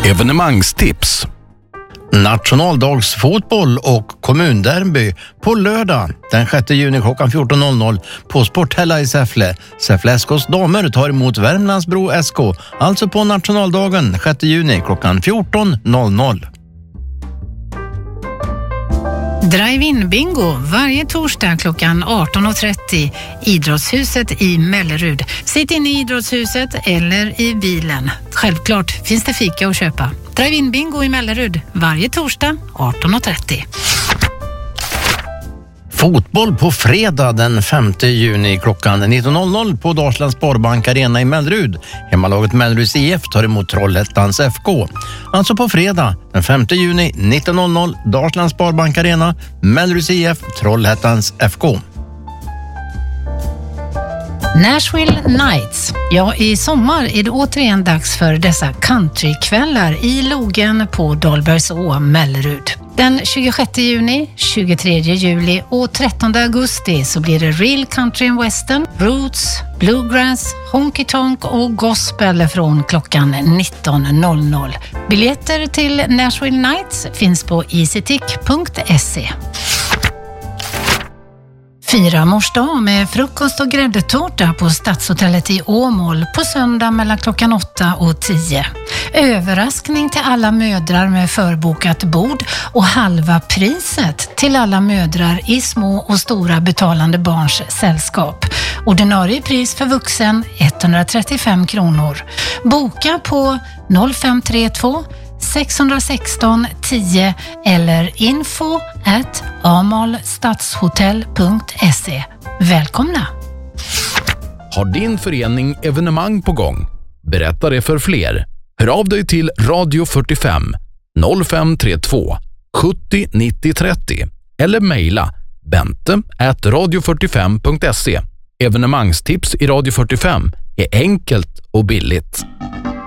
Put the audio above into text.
Evenemangstips. Nationaldagsfotboll och kommunderby på lördag den 6 juni klockan 14.00 på Sporthälla i Säffle. Säffle SKs damer tar emot Värmlandsbro SK, alltså på nationaldagen 6 juni klockan 14.00. Drive-in bingo varje torsdag klockan 18.30 Idrottshuset i Mellerud. Sitt in i Idrottshuset eller i bilen. Självklart finns det fika att köpa. Drive-in bingo i Mellerud varje torsdag 18.30. Fotboll på fredag den 5 juni klockan 19.00 på Dalslands Sparbank Arena i Mellerud. Hemmalaget Melleruds IF tar emot Trollhättans FK. Alltså på fredag den 5 juni 19.00 Dalslands Sparbank Arena, Melleruds IF, Trollhättans FK. Nashville Nights. Ja, i sommar är det återigen dags för dessa countrykvällar i Logen på Dahlbergså, Mellerud. Den 26 juni, 23 juli och 13 augusti så blir det real country and western, roots, bluegrass, honky tonk och gospel från klockan 19.00. Biljetter till Nashville Nights finns på easytick.se. Fira mors dag med frukost och gräddtårta på Stadshotellet i Åmål på söndag mellan klockan 8 och 10. Överraskning till alla mödrar med förbokat bord och halva priset till alla mödrar i små och stora betalande barns sällskap. Ordinarie pris för vuxen 135 kronor. Boka på 0532 616 10 eller info@amalstadshotell.se. Välkomna! Har din förening evenemang på gång? Berätta det för fler. Hör av dig till Radio 45 0532 70 90 30 eller mejla bente@radio45.se. Evenemangstips i Radio 45 är enkelt och billigt.